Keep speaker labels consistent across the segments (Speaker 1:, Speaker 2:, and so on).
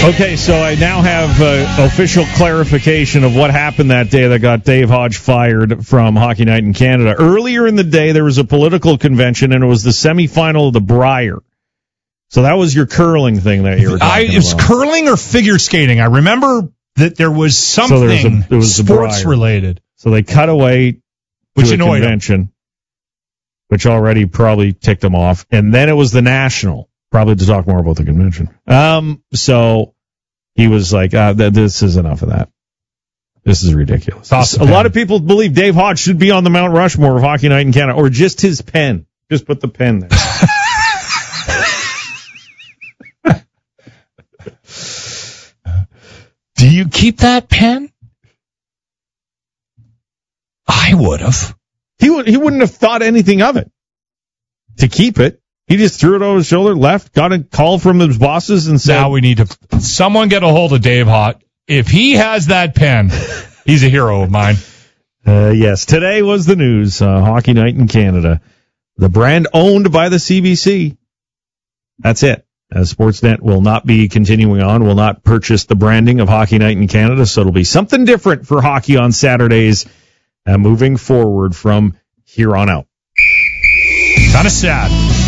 Speaker 1: Okay, so I now have official clarification of what happened that day that got Dave Hodge fired from Hockey Night in Canada. Earlier in the day, there was a political convention, and it was the semifinal of the Brier. So that was your curling thing that you were talking about.
Speaker 2: It was curling or figure skating. I remember that there was something sports-related.
Speaker 1: So they cut away to a convention, which already probably ticked them off. And then it was the National, probably to talk more about the convention. So he was like, this is enough of that. This is ridiculous. A lot of people believe Dave Hodge should be on the Mount Rushmore of Hockey Night in Canada, or just his pen. Just put the pen there.
Speaker 2: Do you keep that pen? I would have.
Speaker 1: He wouldn't have thought anything of it to keep it. He just threw it over his shoulder, left, got a call from his bosses, and said,
Speaker 2: now we need to someone get a hold of Dave Hodge. If he has that pen, he's a hero of mine.
Speaker 1: Yes, today was the news. Hockey Night in Canada. The brand owned by the CBC. That's it. Sportsnet will not be continuing on, will not purchase the branding of Hockey Night in Canada, so it'll be something different for hockey on Saturdays moving forward from here on out.
Speaker 2: Kind of sad.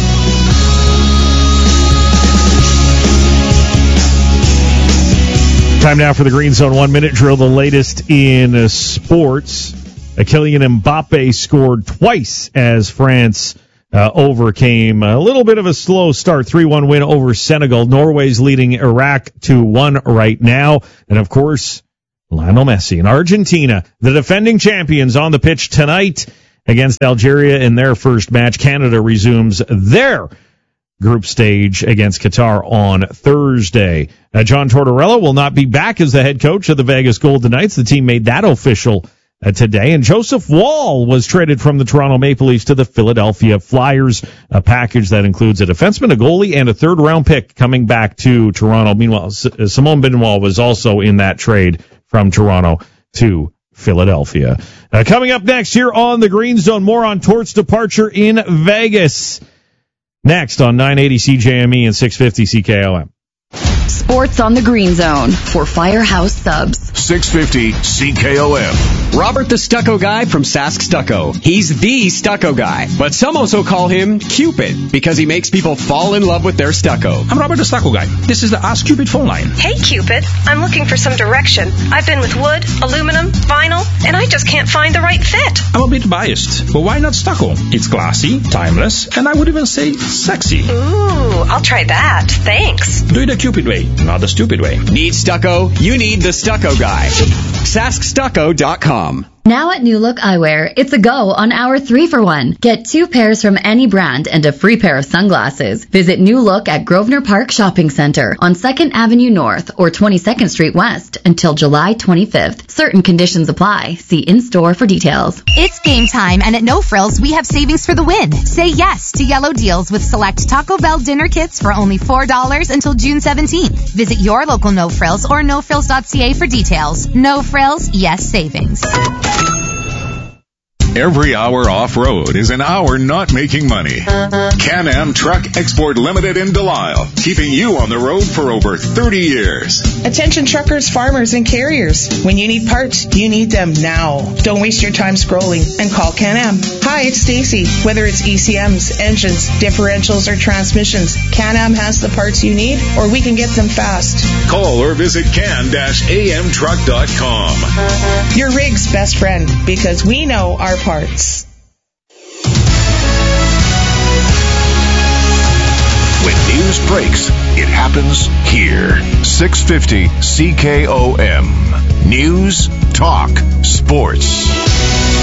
Speaker 1: Time now for the Green Zone 1-minute drill, the latest in sports. Kylian Mbappe scored twice as France overcame a little bit of a slow start, 3-1 win over Senegal. Norway's leading Iraq 2-1 right now. And, of course, Lionel Messi and Argentina, the defending champions, on the pitch tonight against Algeria in their first match. Canada resumes their group stage against Qatar on Thursday. John Tortorella will not be back as the head coach of the Vegas Golden Knights. The team made that official today. And Joseph Woll was traded from the Toronto Maple Leafs to the Philadelphia Flyers, a package that includes a defenseman, a goalie, and a third-round pick coming back to Toronto. Meanwhile, Simone Benoit was also in that trade from Toronto to Philadelphia. Coming up next here on the Green Zone, more on Tort's departure in Vegas. Next on 980 CJME and 650 CKOM.
Speaker 3: Sports on the Green Zone for Firehouse Subs.
Speaker 4: 650 CKOM.
Speaker 5: Robert the Stucco Guy from Sask Stucco. He's the stucco guy, but some also call him Cupid because he makes people fall in love with their stucco.
Speaker 6: I'm Robert the Stucco Guy. This is the Ask Cupid phone line.
Speaker 7: Hey Cupid, I'm looking for some direction. I've been with wood, aluminum, vinyl, and I just can't find the right fit.
Speaker 6: I'm a bit biased, but why not stucco? It's classy, timeless, and I would even say sexy.
Speaker 7: Ooh, I'll try that. Thanks.
Speaker 6: Do it the Cupid way, not the stupid way.
Speaker 5: Need stucco? You need the Stucco Guy. SaskStucco.com.
Speaker 3: Now at New Look Eyewear, it's a go on our 3-for-1. Get 2 pairs from any brand and a free pair of sunglasses. Visit New Look at Grosvenor Park Shopping Center on 2nd Avenue North or 22nd Street West until July 25th. Certain conditions apply. See in-store for details.
Speaker 8: It's game time, and at No Frills, we have savings for the win. Say yes to yellow deals with select Taco Bell dinner kits for only $4 until June 17th. Visit your local No Frills or nofrills.ca for details. No Frills, yes savings.
Speaker 4: Every hour off-road is an hour not making money. Can-Am Truck Export Limited in Delisle, keeping you on the road for over 30 years.
Speaker 9: Attention truckers, farmers, and carriers. When you need parts, you need them now. Don't waste your time scrolling and call Can-Am. Hi, it's Stacy. Whether it's ECMs, engines, differentials, or transmissions, Can-Am has the parts you need, or we can get them fast.
Speaker 4: Call or visit can-amtruck.com.
Speaker 9: Your rig's best friend, because we know our parts.
Speaker 4: When news breaks, it happens here. 650 CKOM. News, talk, sports.